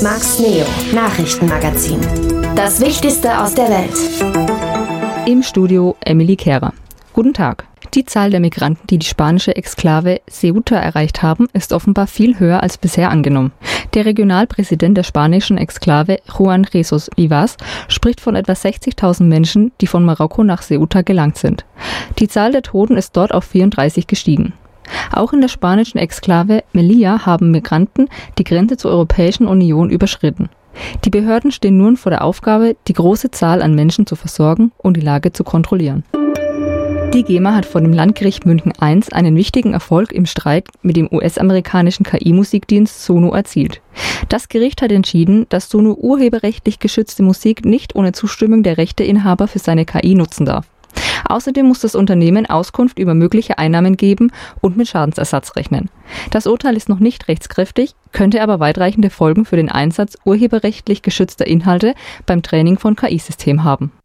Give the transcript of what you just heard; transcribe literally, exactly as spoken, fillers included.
Max Neo, Nachrichtenmagazin. Das Wichtigste aus der Welt. Im Studio Emily Kehrer. Guten Tag. Die Zahl der Migranten, die die spanische Exklave Ceuta erreicht haben, ist offenbar viel höher als bisher angenommen. Der Regionalpräsident der spanischen Exklave, Juan Jesús Vivas, spricht von etwa sechzigtausend Menschen, die von Marokko nach Ceuta gelangt sind. Die Zahl der Toten ist dort auf vierunddreißig gestiegen. Auch in der spanischen Exklave Melilla haben Migranten die Grenze zur Europäischen Union überschritten. Die Behörden stehen nun vor der Aufgabe, die große Zahl an Menschen zu versorgen und die Lage zu kontrollieren. Die GEMA hat vor dem Landgericht München eins einen wichtigen Erfolg im Streit mit dem U S-amerikanischen K I-Musikdienst Suno erzielt. Das Gericht hat entschieden, dass Suno urheberrechtlich geschützte Musik nicht ohne Zustimmung der Rechteinhaber für seine K I nutzen darf. Außerdem muss das Unternehmen Auskunft über mögliche Einnahmen geben und mit Schadensersatz rechnen. Das Urteil ist noch nicht rechtskräftig, könnte aber weitreichende Folgen für den Einsatz urheberrechtlich geschützter Inhalte beim Training von K I-Systemen haben.